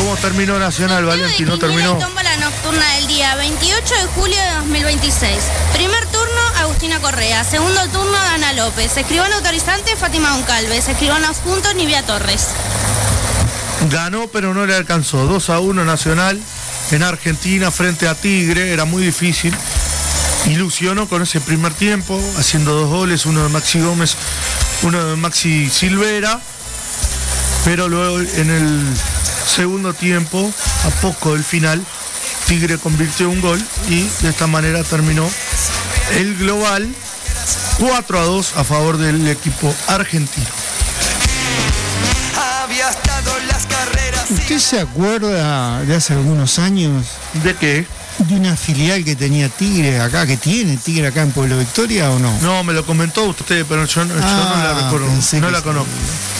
¿Cómo terminó Nacional, Valenti? ¿No terminó? La tómbola nocturna del día 28 de julio de 2026. Primer turno, Agustina Correa. Segundo turno, Ana López. Escribano autorizante, Fátima Goncalves. Escribanos juntos, Nivia Torres. Ganó, pero no le alcanzó. 2-1 Nacional en Argentina frente a Tigre. Era muy difícil. Ilusionó con ese primer tiempo, haciendo 2 goles, uno de Maxi Gómez, uno de Maxi Silvera. Pero luego en el segundo tiempo, a poco del final, Tigre convirtió un gol y de esta manera terminó el global 4-2 a favor del equipo argentino. ¿Usted se acuerda de hace algunos años? ¿De qué? ¿De una filial que tenía Tigre acá, que tiene Tigre acá en Pueblo Victoria o no? No, me lo comentó usted, pero yo no la recuerdo, no la conozco.